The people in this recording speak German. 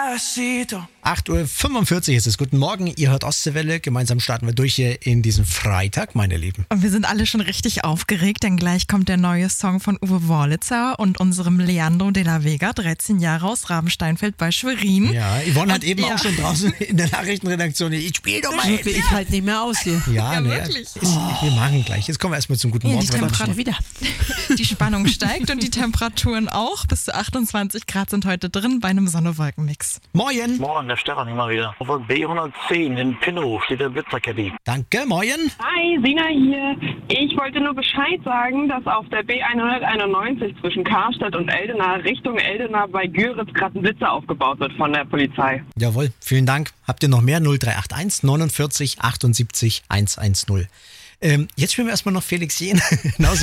8:45 Uhr ist es. Guten Morgen, ihr hört Ostseewelle. Gemeinsam starten wir durch hier in diesen Freitag, meine Lieben. Und wir sind alle schon richtig aufgeregt, denn gleich kommt der neue Song von Uwe Wurlitzer und unserem Leandro de la Vega, 13 Jahre aus Rabensteinfeld bei Schwerin. Ja, Yvonne hat eben auch schon draußen in der Nachrichtenredaktion, ich spiele doch mal. Ich halt nicht mehr aus hier. Ja, ne, wirklich. Wir machen gleich. Jetzt kommen wir erstmal zum guten Morgen. Die Temperatur wieder. Die Spannung steigt und die Temperaturen auch. Bis zu 28 Grad sind heute drin bei einem Sonne-Wolken-Mix. Moin. Moin, der Stefan immer wieder. Auf der B110 in Pinnow steht der Blitzercaddy. Danke, moin. Hi, Sina hier. Ich wollte nur Bescheid sagen, dass auf der B191 zwischen Karstadt und Eldena Richtung Eldena bei Güritz gerade ein Blitzer aufgebaut wird von der Polizei. Jawohl, vielen Dank. Habt ihr noch mehr? 0381 49 78 110. Jetzt spielen wir erstmal noch Felix Jähn.